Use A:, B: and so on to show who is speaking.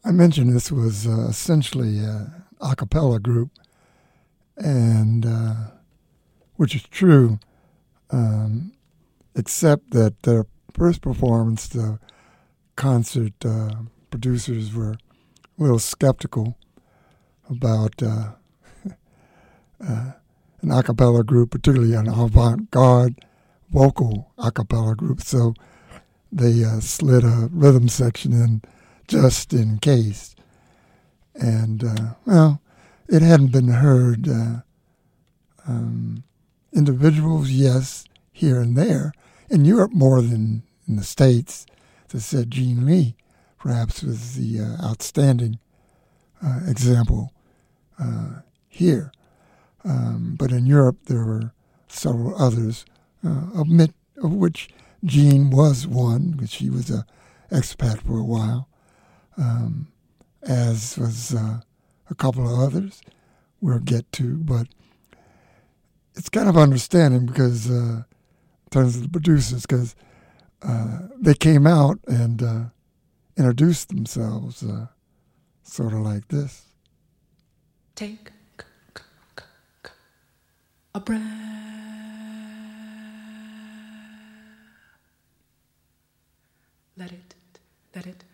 A: I mentioned this was essentially an a cappella group, and which is true, except that their first performance, the concert producers were a little skeptical about an a cappella group, particularly an avant-garde vocal a cappella group, so they slid a rhythm section in just in case. And, well, it hadn't been heard. Individuals, yes, here and there. In Europe more than in the States. As I said, Gene Lee perhaps was the outstanding example here. But in Europe there were several others, of which Jean was one, because she was a expat for a while, as was a couple of others we'll get to. But it's kind of understanding because, in terms of the producers, because they came out and introduced themselves sort of like this.
B: Take a breath. Let it